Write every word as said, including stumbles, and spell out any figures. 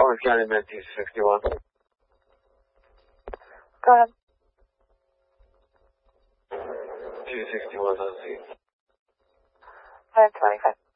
Orange County Med two sixty-one. Go ahead. two sixty-one on scene. five twenty-five.